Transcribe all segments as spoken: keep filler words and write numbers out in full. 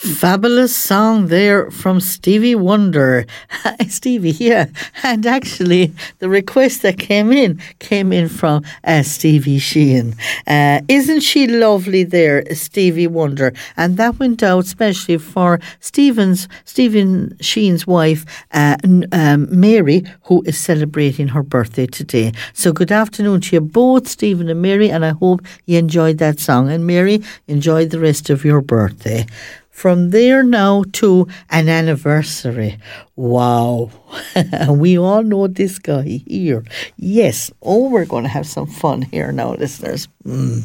Fabulous song there from Stevie Wonder. Stevie, yeah. And actually, the request that came in came in from uh, Stevie Sheehan. Uh, isn't she lovely there, Stevie Wonder? And that went out especially for Stephen's, Stephen Sheehan's wife, uh, um, Mary, who is celebrating her birthday today. So good afternoon to you both, Stephen and Mary, and I hope you enjoyed that song. And Mary, enjoy the rest of your birthday. From there now to an anniversary. Wow. We all know this guy here. Yes. Oh, we're going to have some fun here now, listeners. Mm.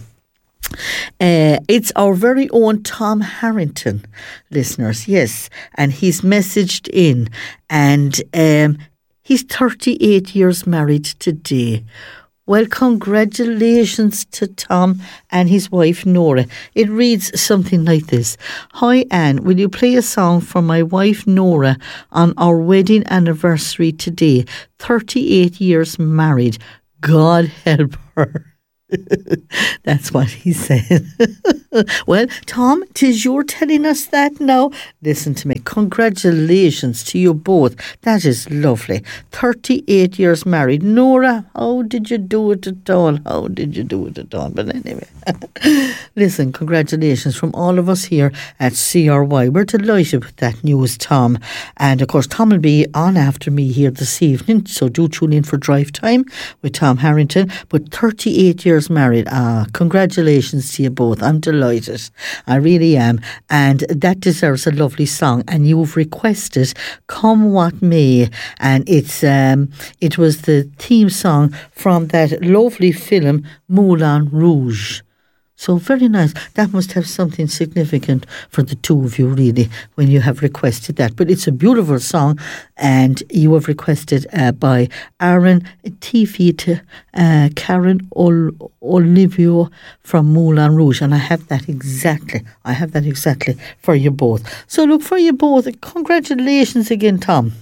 Uh, it's our very own Tom Harrington, listeners. Yes. And he's messaged in. And um, he's thirty-eight years married today. Well, congratulations to Tom and his wife Nora. It reads something like this. Hi Anne, will you play a song for my wife Nora on our wedding anniversary today? thirty-eight years married. God help her. That's what he said. Well, Tom, 'tis you're telling us that now. Listen to me. Congratulations to you both. That is lovely. thirty-eight years married. Nora, how did you do it at all? How did you do it at all? But anyway, listen, congratulations from all of us here at C R Y. We're delighted with that news, Tom. And of course, Tom will be on after me here this evening. So do tune in for Drive Time with Tom Harrington. But thirty-eight years married. Ah, congratulations to you both. I'm delighted. I really am. And that deserves a lovely song. And you've requested Come What May. And it's um, it was the theme song from that lovely film Moulin Rouge. So very nice. That must have something significant for the two of you, really, when you have requested that. But it's a beautiful song, and you have requested uh, by Aaron Tifit, uh, Karen Ol- Olivio from Moulin Rouge, and I have that exactly. I have that exactly for you both. So look, for you both, congratulations again, Tom.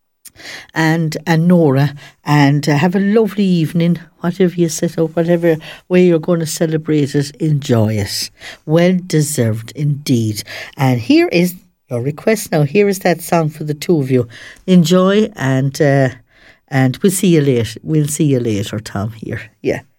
And and Nora, and uh, have a lovely evening. Whatever you set up, whatever way you're going to celebrate it, enjoy it. Well deserved indeed. And here is your request now. Here is that song for the two of you. Enjoy, and uh, and we'll see you later. We'll see you later, Tom. Here, yeah.